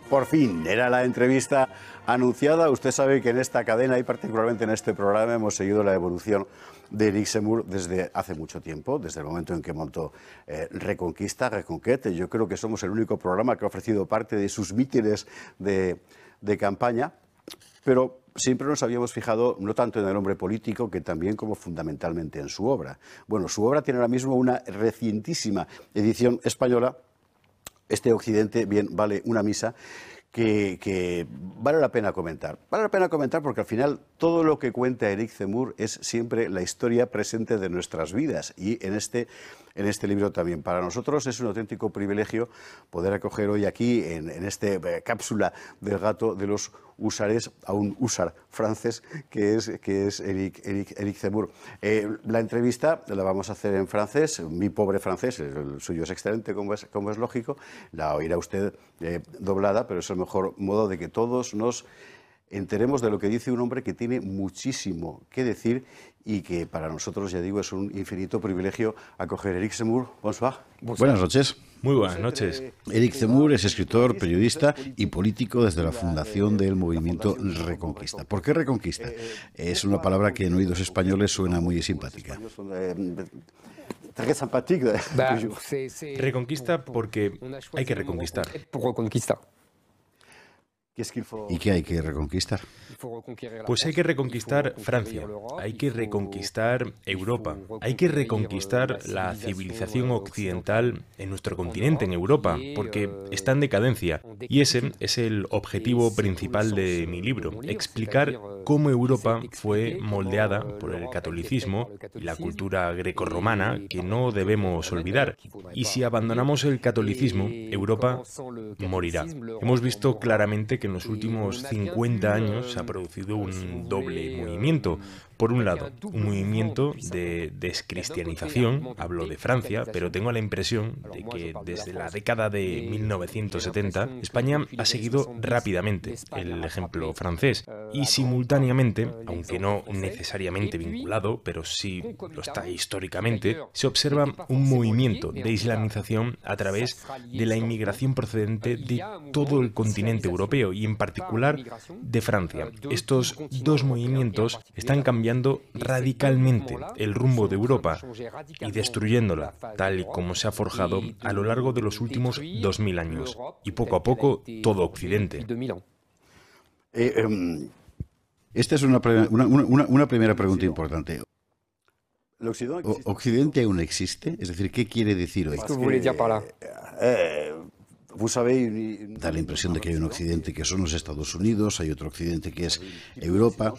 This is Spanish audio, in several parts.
Por fin, era la entrevista anunciada. Usted sabe que en esta cadena y particularmente en este programa hemos seguido la evolución de Éric Zemmour desde hace mucho tiempo, desde el momento en que montó Reconquista, Reconquête. Yo creo que somos el único programa que ha ofrecido parte de sus mítines de campaña, pero siempre nos habíamos fijado no tanto en el hombre político que también como fundamentalmente en su obra. Bueno, su obra tiene ahora mismo una recientísima edición española. Este Occidente bien vale una misa que vale la pena comentar. Vale la pena comentar porque al final todo lo que cuenta Éric Zemmour es siempre la historia presente de nuestras vidas y en este libro también. Para nosotros es un auténtico privilegio poder acoger hoy aquí en esta cápsula del gato de los húsares a un húsar francés que es Éric Zemmour. La entrevista la vamos a hacer en francés, mi pobre francés, el suyo es excelente como es lógico, la oirá usted doblada, pero es el mejor modo de que todos nos enteremos de lo que dice un hombre que tiene muchísimo que decir y que para nosotros, ya digo, es un infinito privilegio acoger a Éric Zemmour. Bonsoir. Buenas noches. Muy buenas noches. Éric Zemmour es escritor, periodista y político desde la fundación del movimiento Reconquista. ¿Por qué Reconquista? Es una palabra que en oídos españoles suena muy simpática. Reconquista porque hay que reconquistar. ¿Y qué hay que reconquistar? Pues hay que reconquistar Francia, hay que reconquistar Europa, hay que reconquistar la civilización occidental en nuestro continente, en Europa, porque está en decadencia. Y ese es el objetivo principal de mi libro, explicar cómo Europa fue moldeada por el catolicismo y la cultura grecorromana que no debemos olvidar. Y si abandonamos el catolicismo, Europa morirá. Hemos visto claramente que en los últimos 50 años se ha producido un doble movimiento. Por un lado, un movimiento de descristianización, hablo de Francia, pero tengo la impresión de que desde la década de 1970 España ha seguido rápidamente el ejemplo francés y simultáneamente, aunque no necesariamente vinculado, pero sí lo está históricamente, se observa un movimiento de islamización a través de la inmigración procedente de todo el continente europeo y en particular de Francia. Estos dos movimientos están cambiando radicalmente el rumbo de Europa y destruyéndola, tal y como se ha forjado a lo largo de los últimos 2000 años, y poco a poco todo Occidente. Esta es una primera pregunta importante. ¿Occidente aún existe? Es decir, ¿qué quiere decir hoy? Da la impresión de que hay un occidente que son los Estados Unidos, hay otro occidente que es Europa.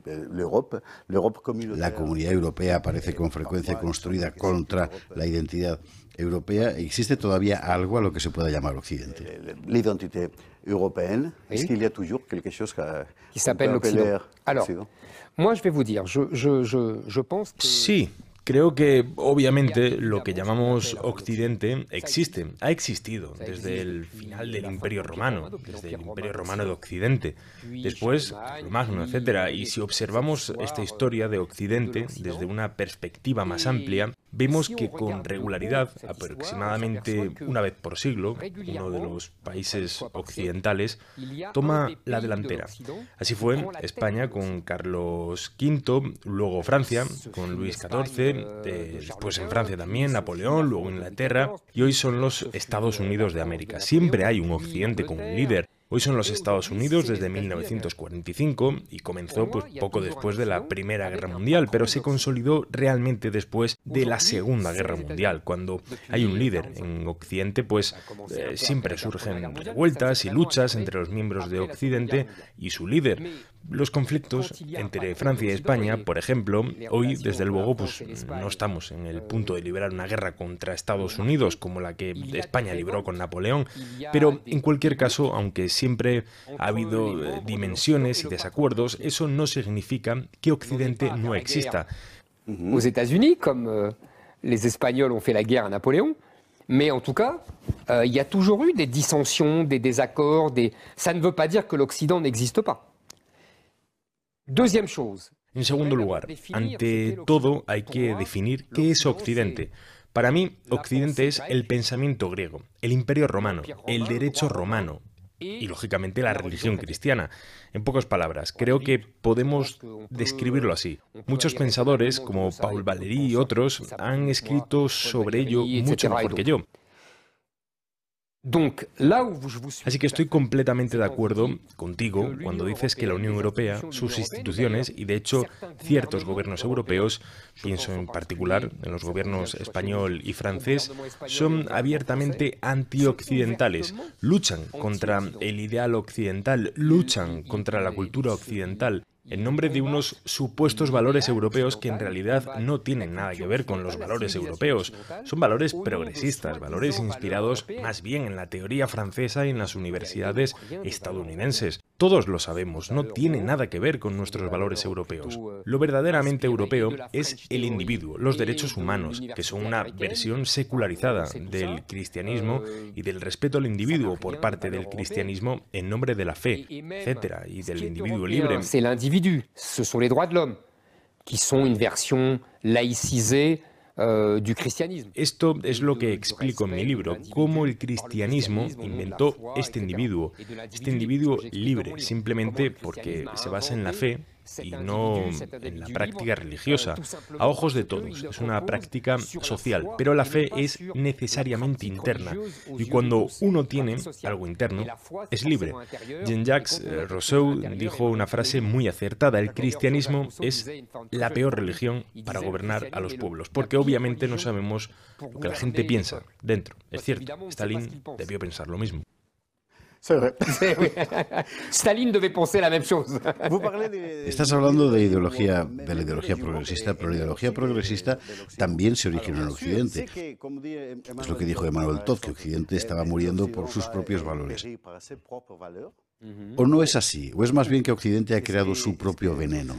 La comunidad europea aparece con frecuencia construida contra la identidad europea. ¿Existe todavía algo a lo que se pueda llamar occidente? La identidad europea, ¿es que hay toujours quelque chose qui s'appelle l'Occident. Alors, moi je vais vous dire, je pense que... Sí. Creo que, obviamente, lo que llamamos Occidente existe, ha existido desde el final del Imperio Romano, desde el Imperio Romano de Occidente, después Magno, etc. Y si observamos esta historia de Occidente desde una perspectiva más amplia, vemos que con regularidad, aproximadamente una vez por siglo, uno de los países occidentales toma la delantera. Así fue España con Carlos V, luego Francia con Luis XIV, después en Francia también Napoleón, luego Inglaterra, y hoy son los Estados Unidos de América. Siempre hay un occidente con un líder. Hoy son los Estados Unidos desde 1945 y comenzó pues, poco después de la Primera Guerra Mundial, pero se consolidó realmente después de la Segunda Guerra Mundial. Cuando hay un líder en Occidente, pues siempre surgen revueltas y luchas entre los miembros de Occidente y su líder. Los conflictos entre Francia y España, por ejemplo, hoy desde luego pues, no estamos en el punto de librar una guerra contra Estados Unidos como la que España libró con Napoleón, pero en cualquier caso, aunque siempre ha habido dimensiones y desacuerdos, eso no significa que Occidente no exista. Aux États-Unis, comme les Espagnols ont fait la guerre à Napoléon, mais en tout cas, il y a toujours eu des dissensions, des désaccords, ça ne veut pas dire que l'Occident n'existe pas. Deuxième chose. En segundo lugar, ante todo hay que definir qué es Occidente. Para mí, Occidente es el pensamiento griego, el Imperio romano, el derecho romano, y, lógicamente, la religión cristiana. En pocas palabras, creo que podemos describirlo así. Muchos pensadores, como Paul Valéry y otros, han escrito sobre ello mucho mejor que yo. Así que estoy completamente de acuerdo contigo cuando dices que la Unión Europea, sus instituciones y de hecho ciertos gobiernos europeos, pienso en particular en los gobiernos español y francés, son abiertamente antioccidentales, luchan contra el ideal occidental, luchan contra la cultura occidental, en nombre de unos supuestos valores europeos que en realidad no tienen nada que ver con los valores europeos. Son valores progresistas, valores inspirados más bien en la teoría francesa y en las universidades estadounidenses. Todos lo sabemos, no tiene nada que ver con nuestros valores europeos. Lo verdaderamente europeo es el individuo, los derechos humanos, que son una versión secularizada del cristianismo y del respeto al individuo por parte del cristianismo en nombre de la fe, etc., y del individuo libre. Ce sont les droits de l'homme, qui sont une version laïcisée du cristianismo. Esto es lo que explico en mi libro, cómo el cristianismo inventó este individuo libre, simplemente porque se basa en la fe y no en la práctica religiosa. A ojos de todos, es una práctica social, pero la fe es necesariamente interna y cuando uno tiene algo interno, es libre. Jean-Jacques Rousseau dijo una frase muy acertada: el cristianismo es la peor religión para gobernar a los pueblos, porque obviamente no sabemos lo que la gente piensa dentro. Es cierto, Stalin debió pensar lo mismo. Stalin devait penser la même chose. Estás hablando de la ideología progresista, pero la ideología progresista también se originó en Occidente. Es lo que dijo Emmanuel Todd, que Occidente estaba muriendo por sus propios valores. ¿O no es así? ¿O es más bien que Occidente ha creado su propio veneno?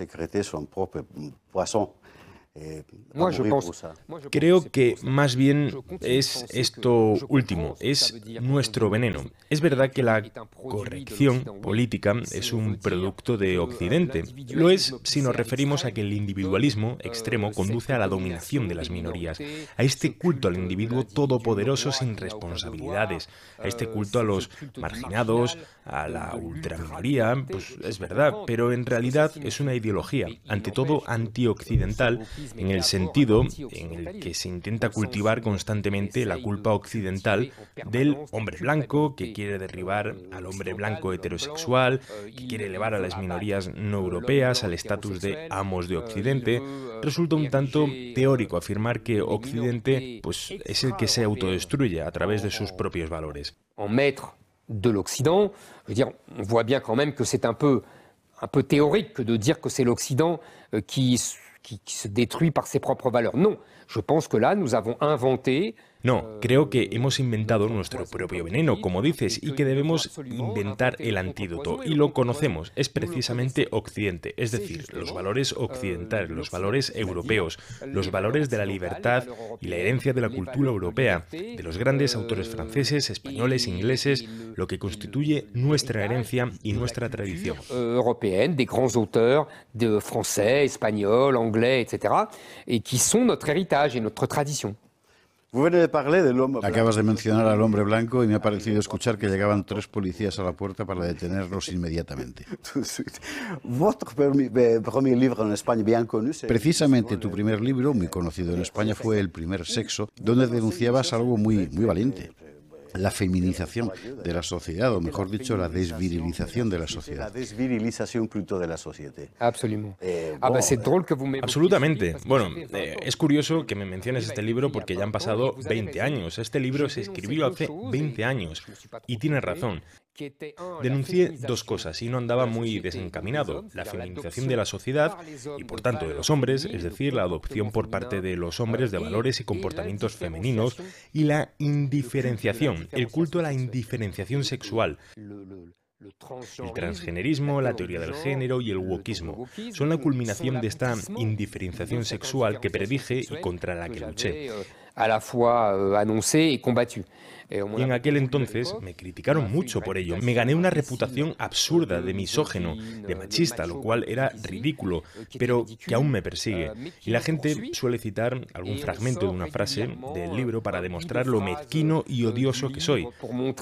Creo que más bien es esto último, es nuestro veneno. Es verdad que la corrección política es un producto de Occidente. Lo es si nos referimos a que el individualismo extremo conduce a la dominación de las minorías, a este culto al individuo todopoderoso sin responsabilidades, a este culto a los marginados, a la ultraminoría, pues es verdad, pero en realidad es una ideología, ante todo antioccidental, en el sentido en el que se intenta cultivar constantemente la culpa occidental del hombre blanco que quiere derribar al hombre blanco heterosexual, que quiere elevar a las minorías no europeas al estatus de amos de Occidente. Resulta un tanto teórico afirmar que Occidente pues, es el que se autodestruye a través de sus propios valores. En maître de l'Occident, je veux dire, on voit bien quand même que c'est un peu théorique que de dire que c'est l'Occident qui se détruit par ses propres valeurs. Non, je pense que là, nous avons inventé... No, creo que hemos inventado nuestro propio veneno, como dices, y que debemos inventar el antídoto. Y lo conocemos, es precisamente Occidente, es decir, los valores occidentales, los valores europeos, los valores de la libertad y la herencia de la cultura europea, de los grandes autores franceses, españoles, ingleses, lo que constituye nuestra herencia y nuestra tradición. Européenne, des grands auteurs de français, espagnol, anglais, etc., et qui sont notre héritage et notre tradition. Acabas de mencionar al hombre blanco y me ha parecido escuchar que llegaban 3 policías a la puerta para detenerlos inmediatamente. Precisamente tu primer libro, muy conocido en España, fue El primer sexo, donde denunciabas algo muy valiente: la feminización de la sociedad, o mejor dicho, la desvirilización de la sociedad. La desvirilización de la sociedad. Absolutamente. Bueno, es curioso que me menciones este libro porque ya han pasado 20 años. Este libro se escribió hace 20 años y tienes razón. Denuncié 2 cosas y no andaba muy desencaminado: la feminización de la sociedad y por tanto de los hombres, es decir, la adopción por parte de los hombres de valores y comportamientos femeninos, y la indiferenciación, el culto a la indiferenciación sexual. El transgenerismo, la teoría del género y el wokismo son la culminación de esta indiferenciación sexual que predije y contra la que luché. à la fois annoncé et combattu. Y en aquel entonces me criticaron mucho por ello. Me gané una reputación absurda de misógeno, de machista, lo cual era ridículo, pero que aún me persigue. Y la gente suele citar algún fragmento de una frase del libro para demostrar lo mezquino y odioso que soy.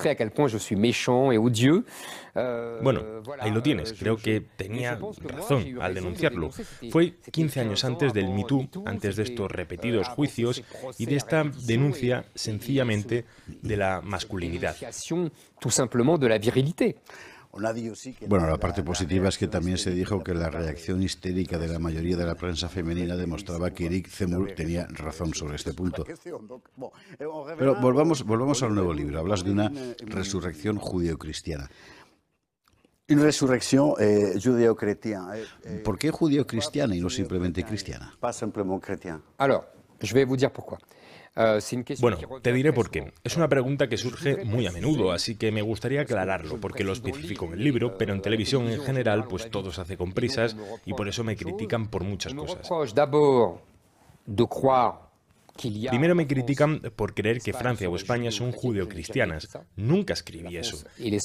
Bueno, ahí lo tienes. Creo que tenía razón al denunciarlo. Fue 15 años antes del Me Too, antes de estos repetidos juicios y de esta denuncia sencillamente de la masculinidad. Bueno, la parte positiva es que también se dijo que la reacción histérica de la mayoría de la prensa femenina demostraba que Eric Zemmour tenía razón sobre este punto. Pero volvamos al nuevo libro. Hablas de una resurrección judeocristiana. Una resurrección judéo-chrétienne. ¿Por qué judeo-cristiana y no simplemente cristiana? Pas simplement chrétien. Alors, je vais vous dire pourquoi. Bueno, te diré por qué. Es una pregunta que surge muy a menudo, así que me gustaría aclararlo, porque lo especifico en el libro, pero en televisión en general, pues todo se hace con prisas y por eso me critican por muchas cosas. Primero me critican por creer que Francia o España son judeocristianas. Nunca escribí eso.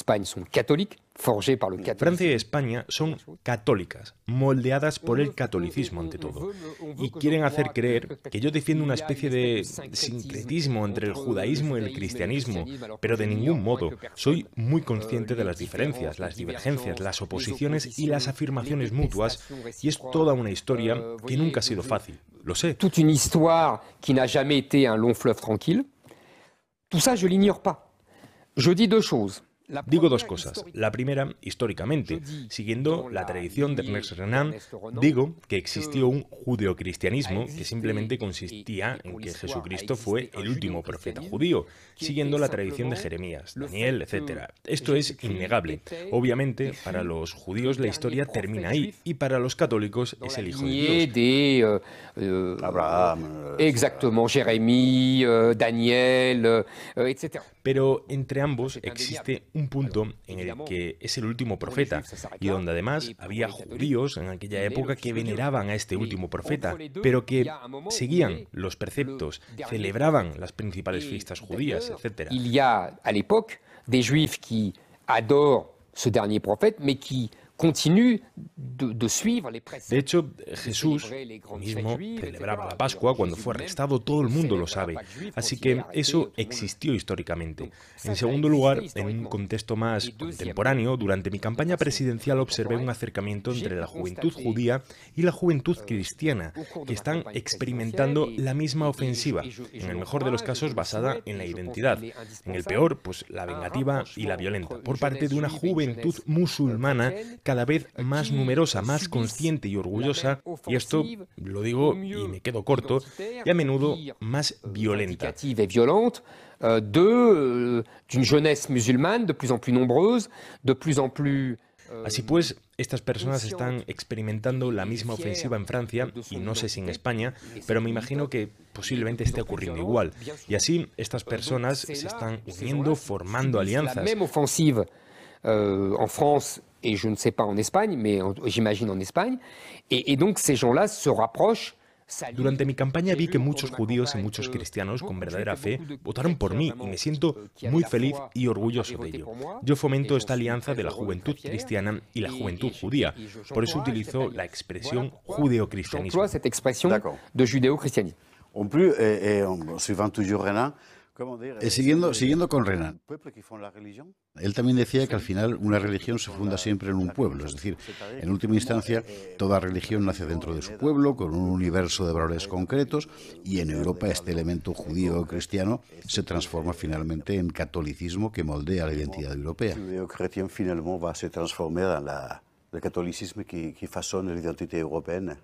Francia y España son católicas, moldeadas por el catolicismo ante todo. Y quieren hacer creer que yo defiendo una especie de sincretismo entre el judaísmo y el cristianismo, pero de ningún modo. Soy muy consciente de las diferencias, las divergencias, las oposiciones y las afirmaciones mutuas, y es toda una historia que nunca ha sido fácil. Lo sé. Toute une histoire qui n'a jamais été un long fleuve tranquille. Tout ça, je l'ignore pas. Je dis deux choses. Digo dos cosas. La primera, históricamente, siguiendo la tradición de Ernest Renan, digo que existió un judeocristianismo que simplemente consistía en que Jesucristo fue el último profeta judío, siguiendo la tradición de Jeremías, Daniel, etc. Esto es innegable. Obviamente, para los judíos la historia termina ahí, y para los católicos es el Hijo de Dios. Abraham. Exactement, Jérémie, Daniel, etc. Pero entre ambos existe un punto en el que es el último profeta y donde además había judíos en aquella época que veneraban a este último profeta, pero que seguían los preceptos, celebraban las principales fiestas judías, etc. Il y a à l'époque des juifs qui adorent ce dernier prophète, mais qui continue de suivre les préceptes. De hecho, Jesús mismo celebraba la Pascua cuando fue arrestado, todo el mundo lo sabe. Así que eso existió históricamente. En segundo lugar, en un contexto más contemporáneo, durante mi campaña presidencial observé un acercamiento entre la juventud judía y la juventud cristiana, que están experimentando la misma ofensiva, en el mejor de los casos basada en la identidad, en el peor, pues la vengativa y la violenta, por parte de una juventud musulmana cada vez más numerosa, más consciente y orgullosa, y esto lo digo y me quedo corto, y a menudo más violenta. D'une jeunesse musulmane de plus en plus nombreuse, de plus en plus. Así pues, estas personas están experimentando la misma ofensiva en Francia, y no sé si en España, pero me imagino que posiblemente esté ocurriendo igual. Y así, estas personas se están uniendo, formando alianzas. La même offensive en France, et je ne sais pas en Espagne, mais j'imagine en Espagne. Et donc ces gens-là se rapprochent. Durante mi campaña vi que muchos judíos y muchos cristianos con verdadera fe votaron por mí y me siento muy feliz y orgulloso de ello. Yo fomento esta alianza de la juventud cristiana y la juventud judía. Por eso utilizo la expresión judeocristianismo. Cette expression de judéo-christianisme. En plus, suivant toujours Renan, Siguiendo con Renan, él también decía que al final una religión se funda siempre en un pueblo, es decir, en última instancia, toda religión nace dentro de su pueblo, con un universo de valores concretos, y en Europa este elemento judío o cristiano se transforma finalmente en catolicismo que moldea la identidad europea. El judéo-chrétien finalement va se transformer en el catolicisme qui façonne l'identité européenne.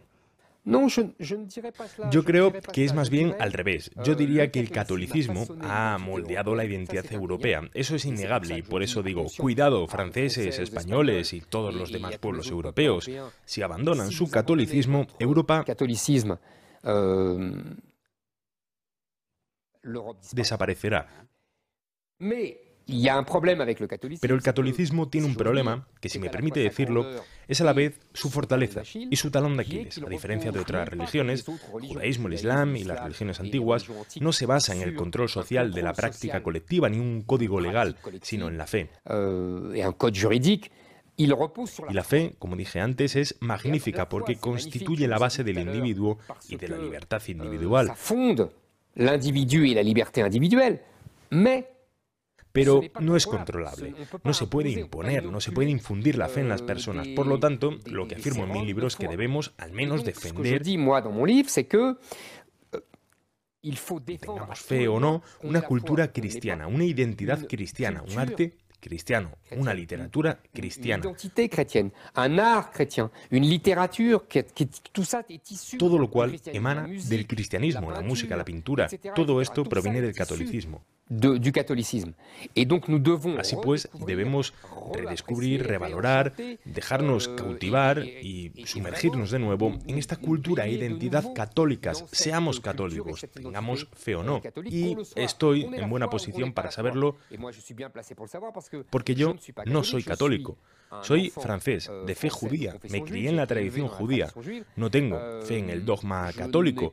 Yo creo que es más bien al revés. Yo diría que el catolicismo ha moldeado la identidad europea. Eso es innegable y por eso digo, cuidado, franceses, españoles y todos los demás pueblos europeos. Si abandonan su catolicismo, Europa desaparecerá. Pero el catolicismo tiene un problema que, si me permite decirlo, es a la vez su fortaleza y su talón de Aquiles. A diferencia de otras religiones, el judaísmo, el islam y las religiones antiguas no se basa en el control social de la práctica colectiva ni un código legal, sino en la fe. Y la fe, como dije antes, es magnífica porque constituye la base del individuo y de la libertad individual. Pero no es controlable, no se puede imponer, no se puede infundir la fe en las personas. Por lo tanto, lo que afirmo en mi libro es que debemos al menos defender, tengamos fe o no, una cultura cristiana, una identidad cristiana, un arte cristiano, una literatura cristiana. Todo lo cual emana del cristianismo, la música, la pintura, todo esto proviene del catolicismo. Así pues, debemos redescubrir, revalorar, dejarnos cautivar y sumergirnos de nuevo en esta cultura e identidad católicas. Seamos católicos, tengamos fe o no. Y estoy en buena posición para saberlo porque yo no soy católico. Soy francés, de fe judía. Me crié en la tradición judía. No tengo fe en el dogma católico.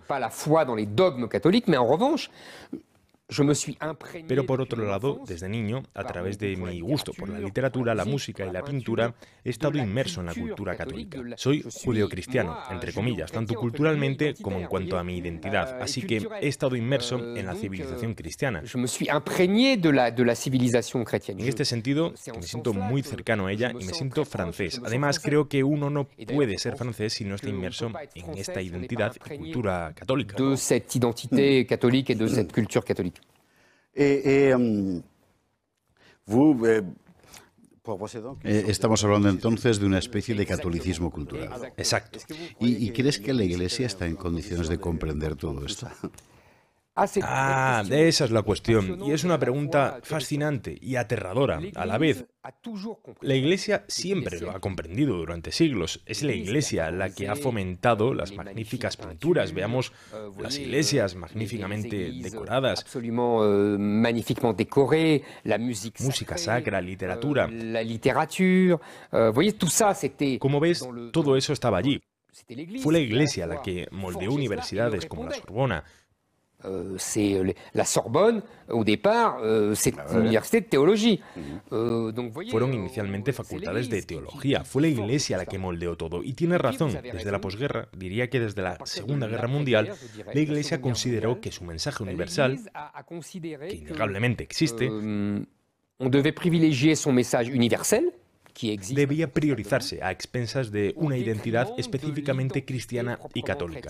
Pero por otro lado, desde niño, a través de mi gusto por la literatura, la música y la pintura, he estado inmerso en la cultura católica. Soy judeocristiano, entre comillas, tanto culturalmente como en cuanto a mi identidad. Así que he estado inmerso en la civilización cristiana. En este sentido, me siento muy cercano a ella y me siento francés. Además, creo que uno no puede ser francés si no está inmerso en esta identidad y cultura católica. De cette identité catholique et de cette culture catholique. Estamos hablando entonces de una especie de catolicismo cultural. Exacto. ¿Y crees que la Iglesia está en condiciones de comprender todo esto? Ah, esa es la cuestión. Y es una pregunta fascinante y aterradora a la vez. La Iglesia siempre lo ha comprendido durante siglos. Es la Iglesia la que ha fomentado las magníficas pinturas. Veamos las iglesias magníficamente decoradas. Música sacra, literatura. Como ves, todo eso estaba allí. Fue la Iglesia la que moldeó universidades como la Sorbona. La Sorbonne, au départ, c'est une université de théologie. Fueron inicialmente facultades de teología. Fue la Iglesia la que moldeó todo. Y tiene razón. Desde la posguerra, diría que desde la Segunda Guerra Mundial, la Iglesia consideró que su mensaje universal, que innegablemente existe, debía priorizarse a expensas de una identidad específicamente cristiana y católica.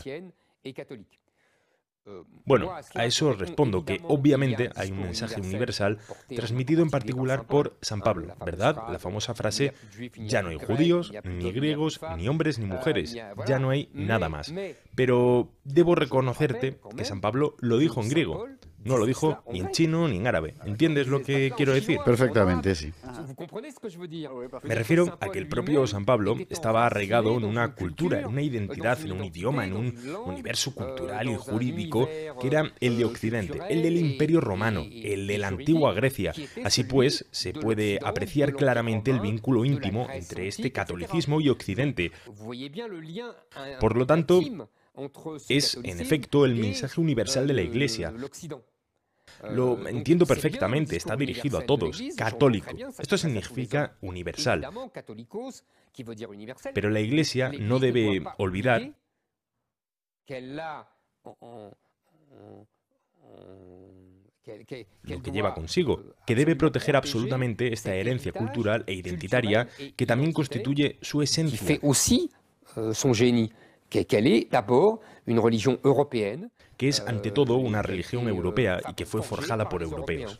Bueno, a eso respondo que obviamente hay un mensaje universal transmitido en particular por San Pablo, ¿verdad? La famosa frase, ya no hay judíos, ni griegos, ni hombres, ni mujeres, ya no hay nada más. Pero debo reconocerte que San Pablo lo dijo en griego. No lo dijo ni en chino ni en árabe. ¿Entiendes lo que quiero decir? Perfectamente, sí. Me refiero a que el propio San Pablo estaba arraigado en una cultura, en una identidad, en un idioma, en un universo cultural y jurídico que era el de Occidente, el del Imperio Romano, el de la antigua Grecia. Así pues, se puede apreciar claramente el vínculo íntimo entre este catolicismo y Occidente. Por lo tanto, es, en efecto, el mensaje universal de la Iglesia. Lo entiendo perfectamente, está dirigido a todos, católico. Esto significa universal. Pero la Iglesia no debe olvidar lo que lleva consigo, que debe proteger absolutamente esta herencia cultural e identitaria que también constituye su esencia. Que es ante todo una religión europea y que fue forjada por europeos.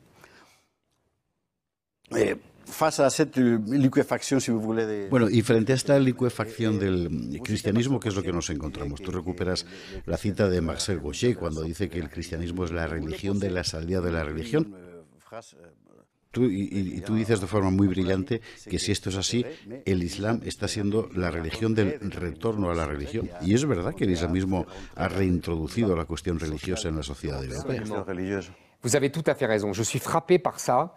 Bueno, y frente a esta licuefacción del cristianismo, ¿qué es lo que nos encontramos? Tú recuperas la cita de Marcel Gauchet cuando dice que el cristianismo es la religión de la salida de la religión. Tú dices de forma muy brillante que si esto es así, el Islam está siendo la religión del retorno a la religión. Y es verdad que el islamismo ha reintroducido la cuestión religiosa en la sociedad europea. Vous avez tout à fait raison. Je suis frappé par ça.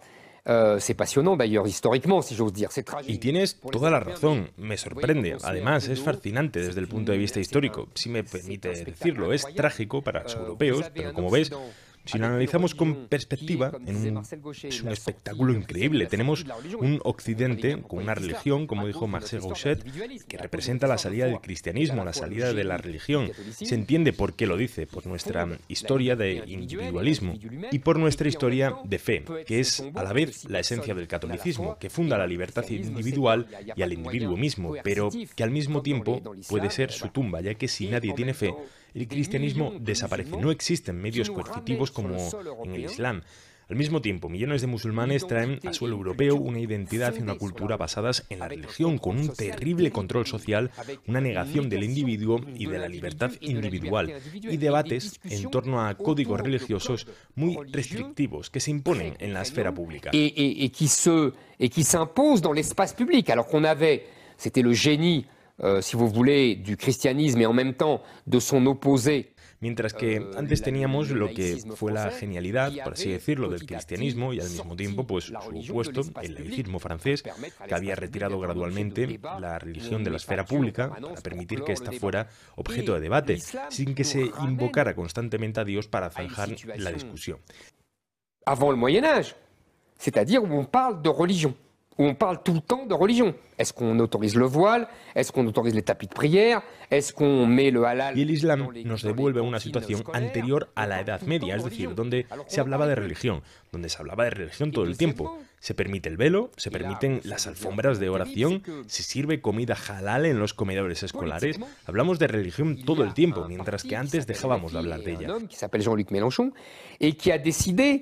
C'est passionnant d'ailleurs historiquement, si j'ose dire. C'est Y tragique. tienes toda la razón, me sorprende. Además, es fascinante desde el punto de vista histórico, si me permite decirlo. Es trágico para los europeos, pero como ves, si lo analizamos con perspectiva, es un espectáculo increíble. Tenemos un occidente con una religión, como dijo Marcel Gauchet, que representa la salida del cristianismo, la salida de la religión. Se entiende por qué lo dice, por nuestra historia de individualismo y por nuestra historia de fe, que es a la vez la esencia del catolicismo, que funda la libertad individual y al individuo mismo, pero que al mismo tiempo puede ser su tumba, ya que si nadie tiene fe, el cristianismo desaparece. No existen medios coercitivos como en el Islam. Al mismo tiempo, millones de musulmanes traen a suelo europeo una identidad y una cultura basadas en la religión, con un terrible control social, una negación del individuo y de la libertad individual, y debates en torno a códigos religiosos muy restrictivos que se imponen en la esfera pública. Et qui s'imposent dans l'espace public, alors qu'on avait, c'était le génie, si vous voulez, du christianisme et en même temps de son opposé. Mientras que antes teníamos lo que fue la genialidad, por así decirlo, del cristianismo y al mismo tiempo pues su opuesto, el laicismo francés, que había retirado gradualmente la religión de la esfera pública para permitir que ésta fuera objeto de debate, sin que se invocara constantemente a Dios para zanjar la discusión. Avant le Moyen Âge, c'est-à-dire où on parle de religion, où on parle tout le temps de religion. Est-ce qu'on autorise le voile? Est-ce qu'on autorise les tapis de prière? Est-ce qu'on met le halal? Y el Islam nos devuelve a una situación anterior a la Edad Media, es decir, donde se hablaba de religión, todo el tiempo. Se permite el velo, se permiten las alfombras de oración, se sirve comida halal en los comedores escolares. Hablamos de religión todo el tiempo, mientras que antes dejábamos de hablar de ella. Un homme qui s'appelle Jean-Luc Mélenchon et qui a décidé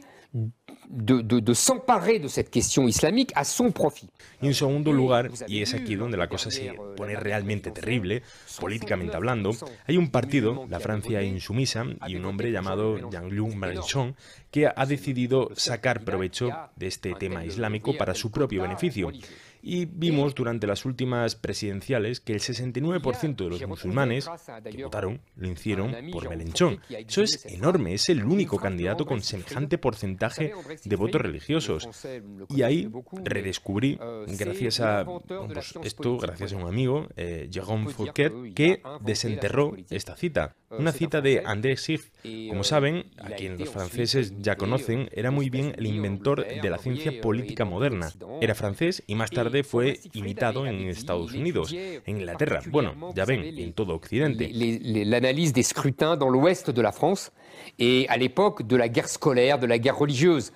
de s'emparer de cette question islamique à son profit. Y en segundo lugar, y es aquí donde la cosa se pone realmente terrible, políticamente hablando, hay un partido, la Francia Insumisa, y un hombre llamado Jean-Luc Mélenchon, que ha decidido sacar provecho de este tema islámico para su propio beneficio. Y vimos durante las últimas presidenciales que el 69% de los musulmanes que votaron lo hicieron por Mélenchon. Eso es enorme, es el único candidato con semejante porcentaje de votos religiosos. Y ahí redescubrí, gracias a gracias a un amigo, Jérôme Fourquet, que desenterró esta cita. Una cita de André Gide. Como saben, a quien los franceses ya conocen, era muy bien el inventor de la ciencia política moderna. Era francés y más tarde fue imitado en Estados Unidos, en Inglaterra, bueno, ya ven, en todo Occidente. L'analyse des scrutins dans l'ouest de la France et à l'époque de la guerre scolaire, de la guerre religieuse.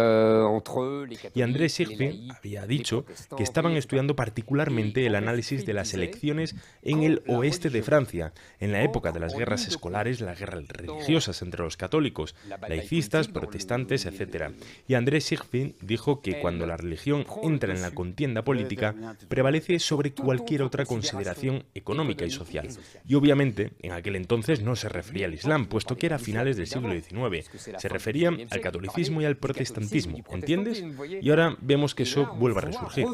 Y André Gide había dicho que estaban estudiando particularmente el análisis de las elecciones en el oeste de Francia, en la época de las guerras escolares, las guerras religiosas entre los católicos, laicistas, protestantes, etc. Y André Gide dijo que cuando la religión entra en la contienda política, prevalece sobre cualquier otra consideración económica y social. Y obviamente, en aquel entonces no se refería al Islam, puesto que era a finales del siglo XIX. Se refería al catolicismo y al protestantismo. ¿Entiendes? Y ahora vemos que eso vuelve a resurgir.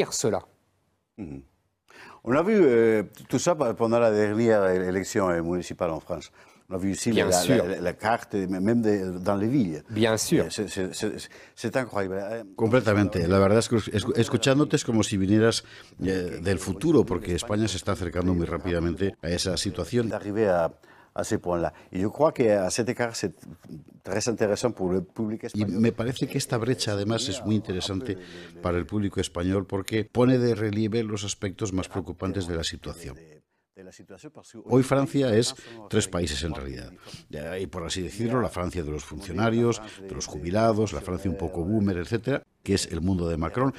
On a vu tout ça pendant la dernière élection municipale en France. On a vu ici la carte, même dans les villes. Bien sûr. C'est incroyable. Completamente. La verdad es que escuchándote es como si vinieras del futuro, porque España se está acercando muy rápidamente a esa situación. D'arriver à ce point-là. Et je crois qu'à cet écart, c'est très intéressant pour le public espagnol. Y me parece que esta brecha además es muy interesante para el público español porque pone de relieve los aspectos más preocupantes de la situación. Hoy Francia es tres países en realidad. Y por así decirlo, la Francia de los funcionarios, de los jubilados, la Francia un poco boomer, etcétera, que es el mundo de Macron.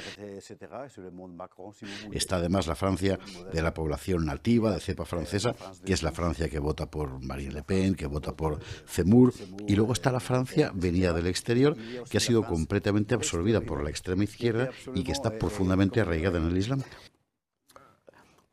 Está además la Francia de la población nativa, de cepa francesa, que es la Francia que vota por Marine Le Pen, que vota por Zemmour. Y luego está la Francia venida del exterior, que ha sido completamente absorbida por la extrema izquierda y que está profundamente arraigada en el Islam.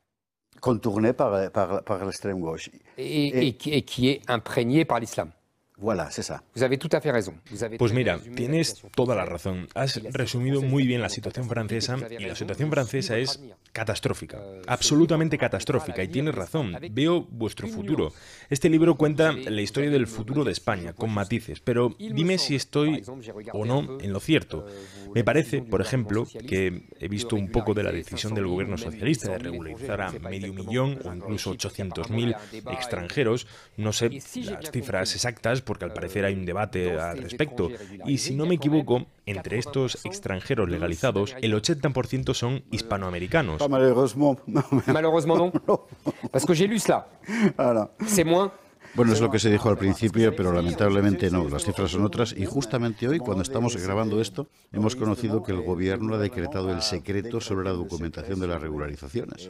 Contourné par l'extrême gauche. Et qui est imprégné par l'islam. Voilà, c'est ça. Vous avez tout à fait raison. Pues mira, tienes toda la razón. Has resumido muy bien la situación francesa y la situación francesa es catastrófica, absolutamente catastrófica y tienes razón. Veo vuestro futuro. Este libro cuenta la historia del futuro de España, con matices, pero dime si estoy o no en lo cierto. Me parece, por ejemplo, que he visto un poco de la decisión del gobierno socialista de regularizar a 500.000 o incluso 800.000 extranjeros. No sé las cifras exactas porque al parecer hay un debate al respecto. Y si no me equivoco, entre estos extranjeros legalizados, el 80% son hispanoamericanos. Malheureusement non. Parce que j'ai lu cela. C'est moins. Bueno, es lo que se dijo al principio, pero lamentablemente no, las cifras son otras y justamente hoy, cuando estamos grabando esto, hemos conocido que el gobierno ha decretado el secreto sobre la documentación de las regularizaciones.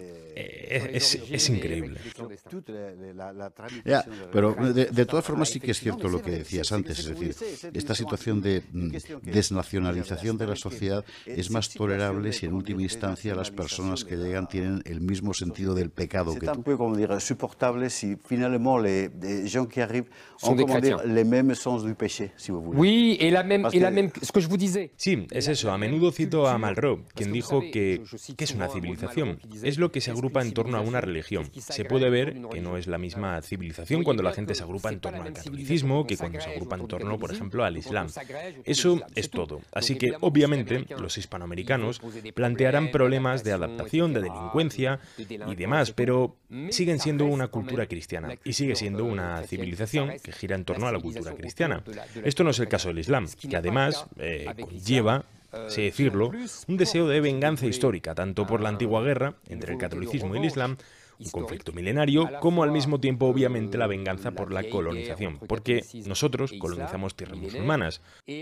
Es increíble. Ya, pero de todas formas sí que es cierto lo que decías antes, es decir, esta situación de desnacionalización de la sociedad es más tolerable si en última instancia las personas que llegan tienen el mismo sentido del pecado que tú. C'est un peu, comment dire, supportable si finalement les gens qui arrivent ont, comment dire, les mêmes sens du péché, si vous voulez. Oui, et la même, ce que je vous disais. Sí, es eso. A menudo cito a Malraux, quien dijo que es una civilización. Es lo que se agrupa en torno a una religión. Se puede ver que no es la misma civilización cuando la gente se agrupa en torno al catolicismo que cuando se agrupa en torno, por ejemplo, al Islam. Eso es todo. Así que, obviamente, los hispanoamericanos plantearán problemas de adaptación, de delincuencia y demás, pero siguen siendo una cultura cristiana y sigue siendo una civilización que gira en torno a la cultura cristiana. Esto no es el caso del Islam, que además conlleva, sé decirlo, un deseo de venganza histórica, tanto por la antigua guerra entre el catolicismo y el Islam, un conflicto milenario, como al mismo tiempo, obviamente, la venganza por la colonización, porque nosotros colonizamos tierras musulmanas.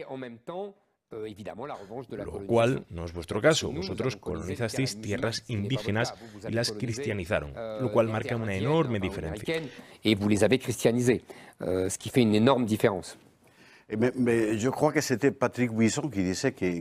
Lo cual no es vuestro caso. Vosotros colonizasteis tierras indígenas y las cristianizaron, lo cual marca una enorme diferencia. Et vous les avez christianisés, ce qui fait une énorme différence. Mais je crois que c'était Patrick Buisson qui disait que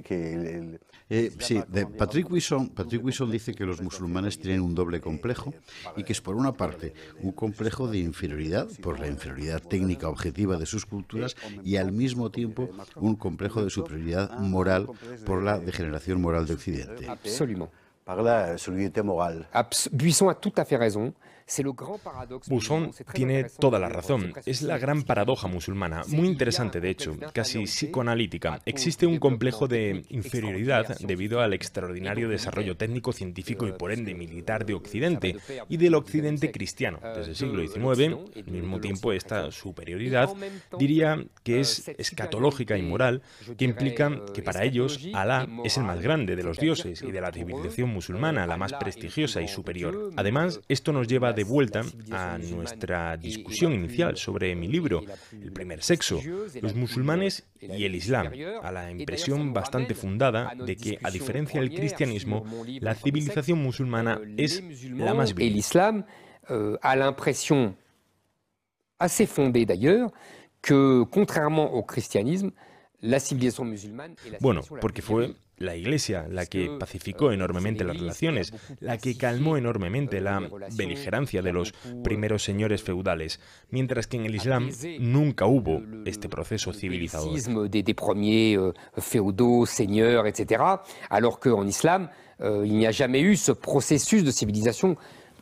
Sí, Patrick Buisson dice que los musulmanes tienen un doble complejo y que es por una parte un complejo de inferioridad por la inferioridad técnica objetiva de sus culturas y al mismo tiempo un complejo de superioridad moral por la degeneración moral de Occidente. Absolument. par la solidité morale. Buisson a tout à fait raison. Buisson tiene toda la razón. Es la gran paradoja musulmana, muy interesante de hecho, casi psicoanalítica. Existe un complejo de inferioridad debido al extraordinario desarrollo técnico, científico y por ende militar de Occidente y del Occidente cristiano. Desde el siglo XIX, al mismo tiempo esta superioridad diría que es escatológica y moral, que implica que para ellos Alá es el más grande de los dioses y de la civilización musulmana, la más prestigiosa y superior. Además, esto nos lleva de vuelta a nuestra discusión inicial sobre mi libro, El primer sexo, los musulmanes y el Islam, a la impresión bastante fundada de que, a diferencia del cristianismo, la civilización musulmana es la más vil. El Islam a l'impression assez fondée d'ailleurs que, contrairement au christianisme, la civilización musulmana... Bueno, porque fue la Iglesia la que pacificó enormemente las relaciones, la que calmó enormemente la beligerancia de los primeros señores feudales, mientras que en el Islam nunca hubo este proceso civilizador. Des premiers féodaux, seigneurs, etc. Alors qu'en Islam, il n'y a jamais eu ce processus de civilisation.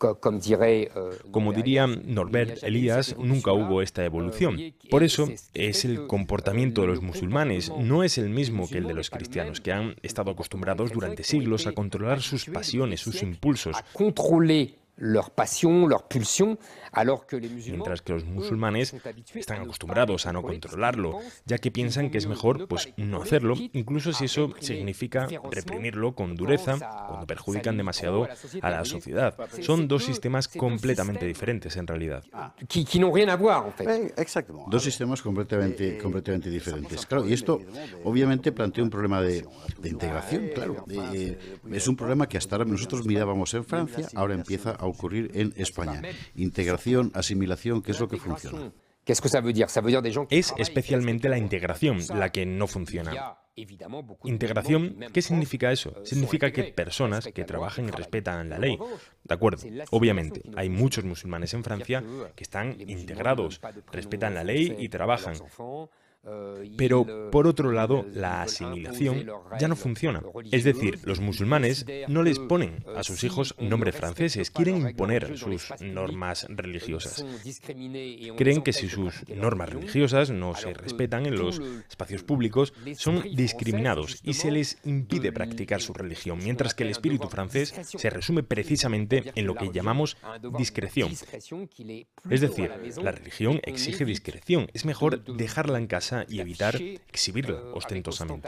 Como diría Norbert Elias, nunca hubo esta evolución. Por eso es el comportamiento de los musulmanes, no es el mismo que el de los cristianos, que han estado acostumbrados durante siglos a controlar sus pasiones, sus impulsos. Mientras que los musulmanes están acostumbrados a no controlarlo, ya que piensan que es mejor pues no hacerlo, incluso si eso significa reprimirlo con dureza cuando perjudican demasiado a la sociedad. Son dos sistemas completamente diferentes en realidad. Dos sistemas completamente diferentes. Claro, y esto obviamente plantea un problema de integración, claro. Es un problema que hasta ahora nosotros mirábamos en Francia, ahora empieza a ocurrir en España. Integración, asimilación, ¿qué es lo que funciona? Es especialmente la integración la que no funciona. Integración, ¿qué significa eso? Significa que personas que trabajan y respetan la ley. de acuerdo. Obviamente, hay muchos musulmanes en Francia que están integrados, respetan la ley y trabajan. Pero, por otro lado, la asimilación ya no funciona. Es decir, los musulmanes no les ponen a sus hijos nombres franceses, quieren imponer sus normas religiosas. Creen que si sus normas religiosas no se respetan en los espacios públicos, son discriminados y se les impide practicar su religión, mientras que el espíritu francés se resume precisamente en lo que llamamos discreción. Es decir, la religión exige discreción. Es mejor dejarla en casa y evitar exhibirla ostentosamente.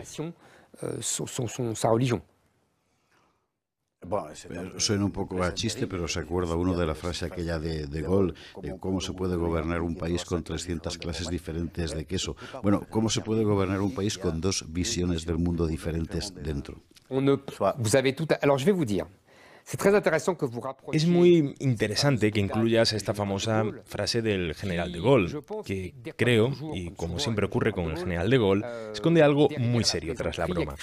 Suena un poco a chiste, pero se acuerda uno de la frase aquella de Gaulle, de cómo se puede gobernar un país con 300 clases diferentes de queso. Bueno, ¿cómo se puede gobernar un país con dos visiones del mundo diferentes dentro? Es muy interesante que incluyas esta famosa frase del general de Gaulle, que creo, y como siempre ocurre con el general de Gaulle, esconde algo muy serio tras la broma.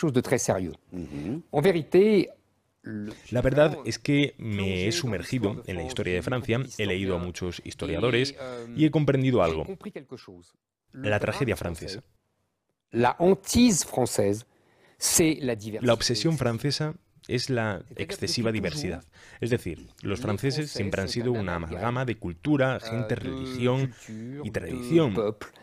La verdad es que me he sumergido en la historia de Francia, he leído a muchos historiadores y he comprendido algo. La tragedia francesa. La obsesión francesa es la excesiva diversidad. Es decir, los franceses siempre han sido una amalgama de cultura, gente, religión y tradición.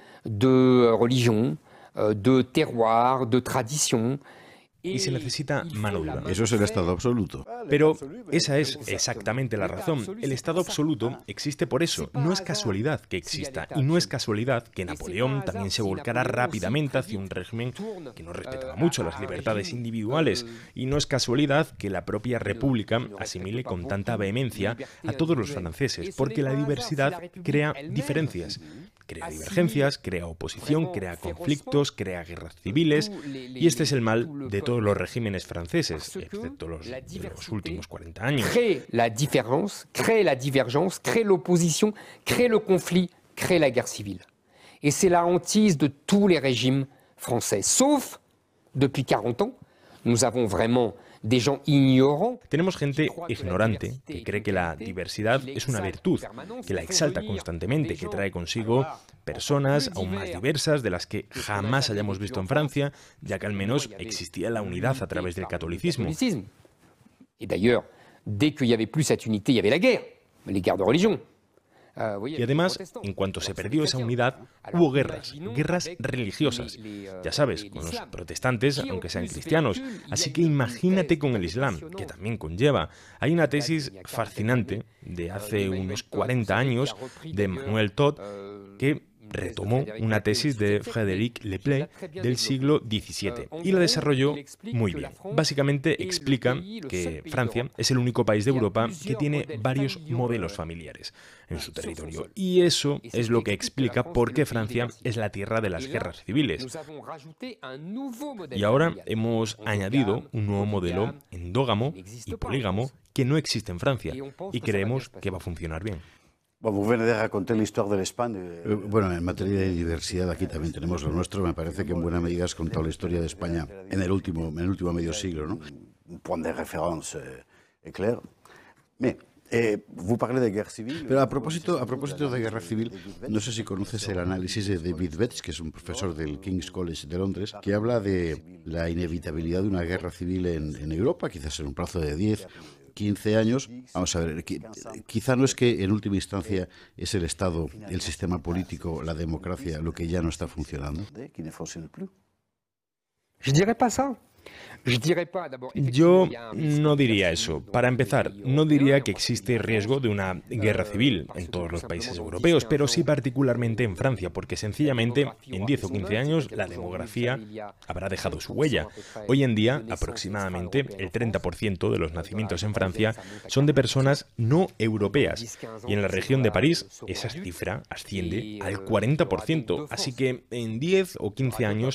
De terroir, de tradición. Y se necesita mano dura. Eso es el Estado absoluto. Pero esa es exactamente la razón. El Estado absoluto existe por eso. No es casualidad que exista. Y no es casualidad que Napoleón también se volcara rápidamente hacia un régimen que no respetaba mucho las libertades individuales. Y no es casualidad que la propia República asimile con tanta vehemencia a todos los franceses, porque la diversidad crea diferencias. Crea divergencias, crea oposición, crea conflictos, crea guerras civiles, y este es el mal de todos los regímenes franceses, excepto los de los últimos 40 años. Crée la différence, crée la divergence, crée l'opposition, crée le conflit, crée la guerre civile. Et c'est la hantise de tous les régimes français, sauf depuis 40 ans. Nous avons vraiment des gens ignorants. Tenemos gente ignorante que cree que la diversidad es una virtud, que la exalta constantemente, que trae consigo personas aún más diversas de las que jamás hayamos visto en Francia, ya que al menos existía la unidad a través del catolicismo. Et d'ailleurs, dès qu'il y avait plus cette unité, il y avait la guerre, les guerres de religion. Y además, en cuanto se perdió esa unidad, hubo guerras religiosas. Ya sabes, con los protestantes, aunque sean cristianos. Así que imagínate con el Islam, que también conlleva. Hay una tesis fascinante de hace unos 40 años de Manuel Todt que retomó una tesis de Frédéric Lepley del siglo XVII y la desarrolló muy bien. Básicamente explica que Francia es el único país de Europa que tiene varios modelos familiares en su territorio, y eso es lo que explica por qué Francia es la tierra de las guerras civiles. Y ahora hemos añadido un nuevo modelo endógamo y polígamo que no existe en Francia y creemos que va a funcionar bien. Bueno, en materia de diversidad aquí también tenemos lo nuestro. Me parece que en buena medida has contado la historia de España en el último medio siglo, ¿no? Un punto de referencia claro. Pero a propósito de guerra civil, no sé si conoces el análisis de David Betts, que es un profesor del King's College de Londres, que habla de la inevitabilidad de una guerra civil en Europa, quizás en un plazo de 10, 15 años. Vamos a ver, quizá no es que en última instancia es el Estado, el sistema político, la democracia, lo que ya no está funcionando. Je dirais pas ça. Yo no diría eso. Para empezar, no diría que existe riesgo de una guerra civil en todos los países europeos, pero sí particularmente en Francia, porque sencillamente en 10 o 15 años la demografía habrá dejado su huella. Hoy en día, aproximadamente el 30% de los nacimientos en Francia son de personas no europeas, y en la región de París esa cifra asciende al 40%, así que en 10 o 15 años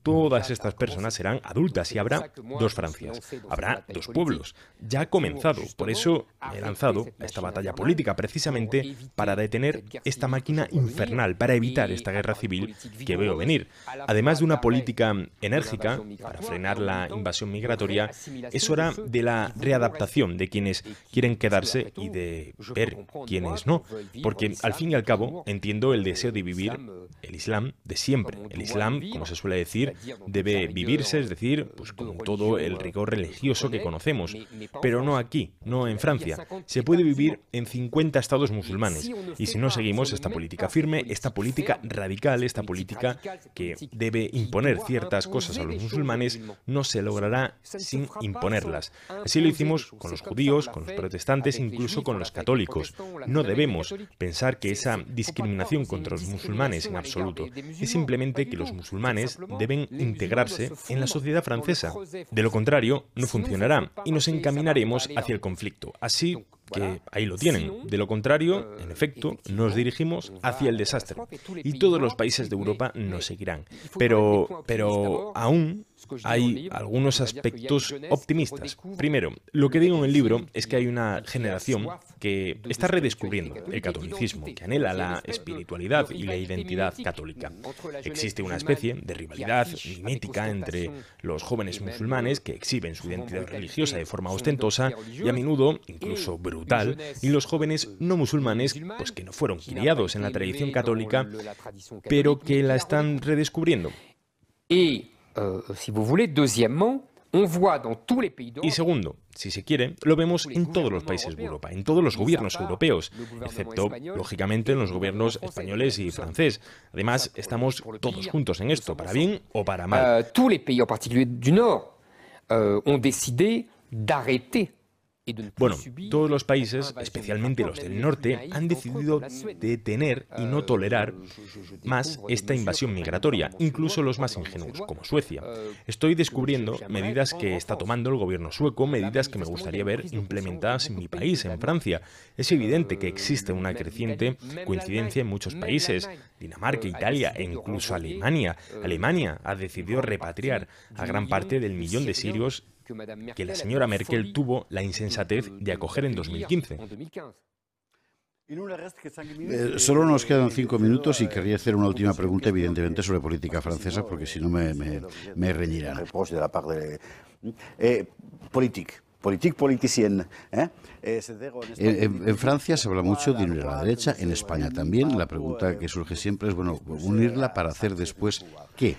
todas estas personas serán adultas y habrá dos Francias, habrá dos pueblos. Ya ha comenzado, por eso me he lanzado a esta batalla política, precisamente para detener esta máquina infernal, para evitar esta guerra civil que veo venir. Además de una política enérgica para frenar la invasión migratoria, es hora de la readaptación de quienes quieren quedarse y de ver quienes no, porque al fin y al cabo entiendo el deseo de vivir el Islam de siempre. El Islam, como se suele decir, debe vivirse, es decir, pues con todo el rigor religioso que conocemos, pero no aquí, no en Francia. Se puede vivir en 50 estados musulmanes y si no seguimos esta política firme, esta política radical, esta política que debe imponer ciertas cosas a los musulmanes, no se logrará sin imponerlas. Así lo hicimos con los judíos, con los protestantes, incluso con los católicos. No debemos pensar que esa discriminación contra los musulmanes en absoluto es simplemente que los musulmanes deben integrarse en la sociedad francesa. De lo contrario, no funcionará y nos encaminaremos hacia el conflicto. Así que ahí lo tienen. De lo contrario, en efecto, nos dirigimos hacia el desastre. Y todos los países de Europa nos seguirán. Pero aún hay algunos aspectos optimistas. Primero, lo que digo en el libro es que hay una generación que está redescubriendo el catolicismo, que anhela la espiritualidad y la identidad católica. Existe una especie de rivalidad mimética entre los jóvenes musulmanes que exhiben su identidad religiosa de forma ostentosa y a menudo incluso brutal, y los jóvenes no musulmanes, pues que no fueron criados en la tradición católica, pero que la están redescubriendo. Y segundo, si se quiere, lo vemos en todos los países de Europa, en todos los gobiernos europeos, excepto, lógicamente, en los gobiernos españoles y francés. Además, estamos todos juntos en esto, para bien o para mal. Tous les pays, en particulier du Nord, ont décidé d'arrêter. Bueno, todos los países, especialmente los del norte, han decidido detener y no tolerar más esta invasión migratoria, incluso los más ingenuos, como Suecia. Estoy descubriendo medidas que está tomando el gobierno sueco, medidas que me gustaría ver implementadas en mi país, en Francia. Es evidente que existe una creciente coincidencia en muchos países, Dinamarca, Italia e incluso Alemania. Alemania ha decidido repatriar a gran parte del millón de sirios que la señora Merkel tuvo la insensatez de acoger en 2015. Solo nos quedan 5 minutos y querría hacer una última pregunta, evidentemente, sobre política francesa, porque si no me reñirán. Politicienne. En Francia se habla mucho de unir a la derecha, en España también. La pregunta que surge siempre es, bueno, unirla para hacer después ¿qué?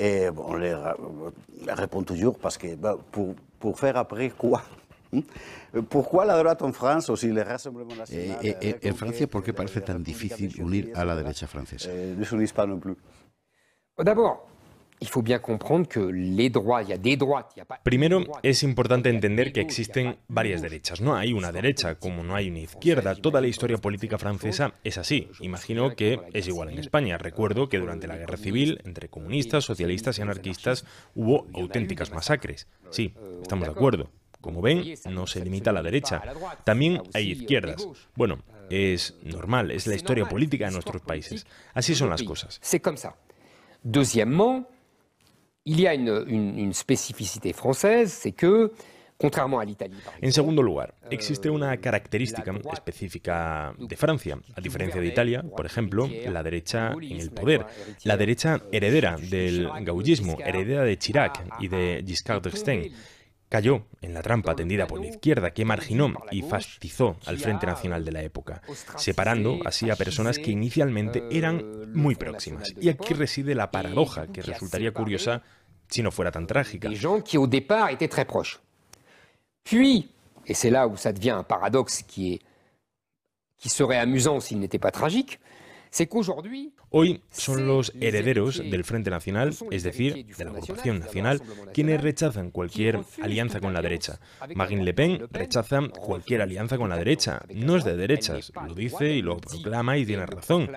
Réponds toujours parce que pour faire après quoi? ¿Pourquoi la droite en France o si le Rassemblement National? En Francia, ¿por qué parece tan difícil unir a la derecha francesa? Ne s'unissent pas non plus. D'abord, il faut bien comprendre que les droits, il y a des droites, il y a pas. Primero, es importante entender que existen varias derechas. No hay una derecha, como no hay una izquierda. Toda la historia política francesa es así. Imagino que es igual en España. Recuerdo que durante la guerra civil, entre comunistas, socialistas y anarquistas, hubo auténticas masacres. Sí, estamos de acuerdo. Como ven, no se limita a la derecha. También hay izquierdas. Bueno, es normal, es la historia política de nuestros países. Así son las cosas. C'est comme ça. Deuxièmement, il y a une spécificité française, c'est que, contrairement à l'Italie, en segundo lugar, existe una característica específica de Francia. A diferencia de Italia, por ejemplo, la derecha en el poder, la derecha heredera del gaullismo, heredera de Chirac y de Giscard d'Estaing, cayó en la trampa tendida por la izquierda que marginó y fascizó al Frente Nacional de la época, separando así a personas que inicialmente eran muy próximas. Y aquí reside la paradoja que resultaría curiosa si no fuera tan trágica. Des gens qui au départ étaient très proches. Puis, et c'est là où ça devient un paradoxe qui serait amusant s'il n'était pas tragique, c'est qu'aujourd'hui, hoy son los herederos del Frente Nacional, es decir, de la agrupación nacional, quienes rechazan cualquier alianza con la derecha. Marine Le Pen rechaza cualquier alianza con la derecha. No es de derechas, lo dice y lo proclama y tiene razón.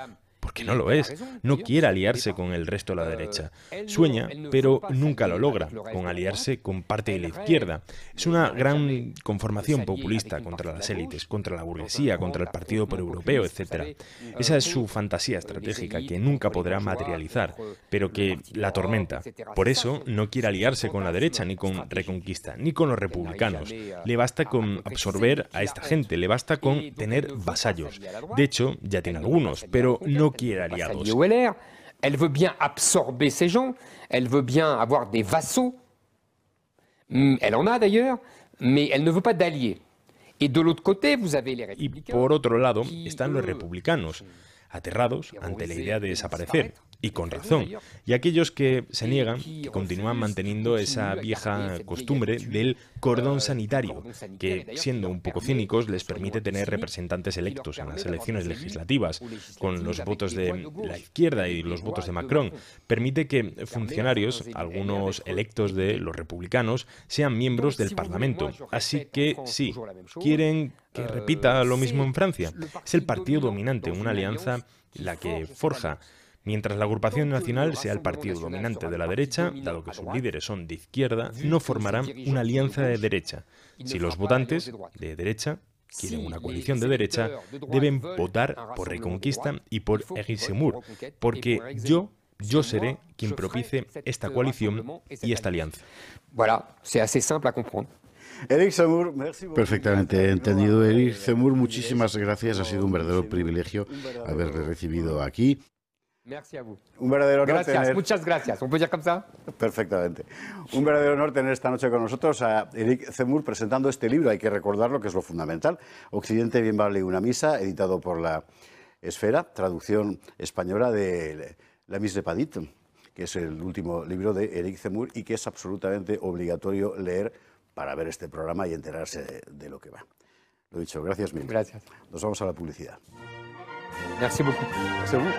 porque no lo es. No quiere aliarse con el resto de la derecha. Sueña, pero nunca lo logra, con aliarse con parte de la izquierda. Es una gran conformación populista contra las élites, contra la burguesía, contra el Partido Pro-Europeo, etc. Esa es su fantasía estratégica que nunca podrá materializar, pero que la atormenta. Por eso no quiere aliarse con la derecha, ni con Reconquista, ni con los republicanos. Le basta con absorber a esta gente, le basta con tener vasallos. De hecho, ya tiene algunos, pero no quiere aliados. Elle veut bien absorber ces gens, elle veut bien avoir des vassaux. Elle en a d'ailleurs, mais elle ne veut pas d'alliés. Et de l'autre côté, vous avez les républicains. Y por otro lado están los republicanos, aterrados ante la idea de desaparecer, y con razón, y aquellos que se niegan, que continúan manteniendo esa vieja costumbre del cordón sanitario, que, siendo un poco cínicos, les permite tener representantes electos en las elecciones legislativas, con los votos de la izquierda y los votos de Macron. Permite que funcionarios, algunos electos de los republicanos, sean miembros del Parlamento. Así que sí, quieren que repita lo mismo en Francia. Es el partido dominante, una alianza la que forja. Mientras la agrupación nacional sea el partido dominante de la derecha, dado que sus líderes son de izquierda, no formarán una alianza de derecha. Si los votantes de derecha quieren una coalición de derecha, deben votar por Reconquista y por Éric Zemmour, porque yo seré quien propicie esta coalición y esta alianza. Voilà, c'est assez simple à comprendre. Éric Zemmour, Perfectamente entendido, Éric Zemmour, muchísimas gracias. Ha sido un verdadero privilegio haberle recibido aquí. Merci à vous. Un verdadero honor Gracias, tener... muchas gracias. ¿On peut dire comme ça? Perfectamente. Un verdadero honor tener esta noche con nosotros a Éric Zemmour presentando este libro. Hay que recordarlo, que es lo fundamental. Occidente bien vale una misa, editado por la Esfera, traducción española de La Mise de Padit, que es el último libro de Éric Zemmour y que es absolutamente obligatorio leer para ver este programa y enterarse de lo que va. Lo dicho, gracias mil. Gracias. Nos vamos a la publicidad. Merci beaucoup. Merci a vous.